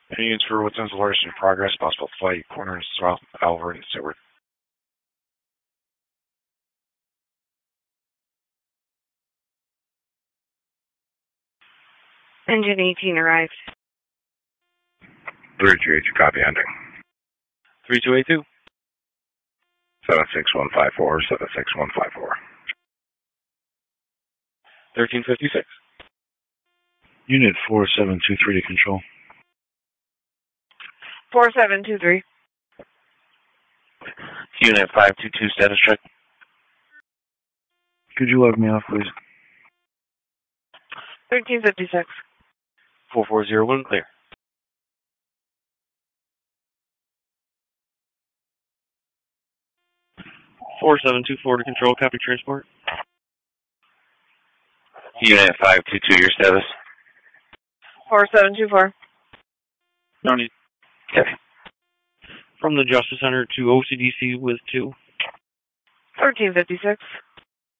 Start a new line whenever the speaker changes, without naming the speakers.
Any units for what's alerts in progress, possible flight, corner, South Alvord, and Seward.
Engine 18 arrived.
338, copy ending.
3282.
76154, 76154.
1356.
Unit 4723 to control.
4723.
Unit 522 status check.
Could you log me off, please?
1356.
4401, clear.
(4724) to control, copy transport. Unit 522, your status.
4724.
No need. Okay. From the Justice Center to OCDC with 2.
1356.